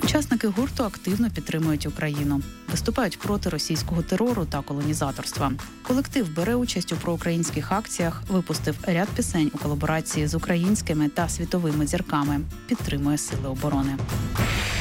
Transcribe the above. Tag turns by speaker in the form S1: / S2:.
S1: Учасники гурту активно підтримують Україну, виступають проти російського терору та колонізаторства. Колектив бере участь у проукраїнських акціях, випустив ряд пісень у колаборації з українськими та світовими зірками, підтримує сили оборони.